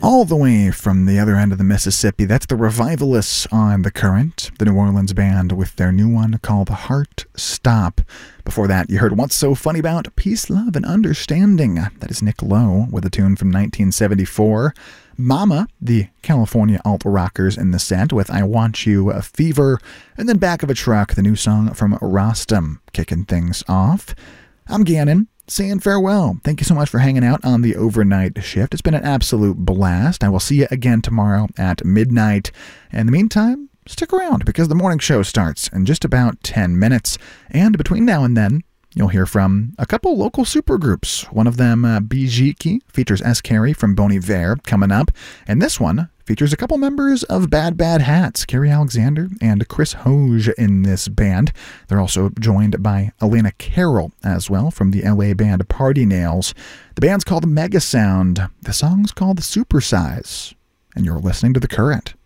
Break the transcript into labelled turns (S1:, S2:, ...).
S1: All the way from the other end of the Mississippi, that's the Revivalists on The Current, the New Orleans band with their new one called Heart Stop. Before that, you heard What's So Funny About Peace, Love, and Understanding. That is Nick Lowe with a tune from 1974. Mama, the California alt-rockers in the set with I Want You, a Fever. And then Back of a Truck, the new song from Rostam, kicking things off. I'm Gannon, saying farewell. Thank you so much for hanging out on the overnight shift. It's been an absolute blast. I will see you again tomorrow at midnight. In the meantime, stick around because the morning show starts in just about 10 minutes. And between now and then, you'll hear from a couple local supergroups. One of them, Bijiki, features S. Carey from Bon Iver coming up. And this one features a couple members of Bad Bad Hats, Carrie Alexander and Chris Hoge in this band. They're also joined by Elena Carroll as well from the LA band Party Nails. The band's called Mega Sound. The song's called Super Size. And you're listening to The Current.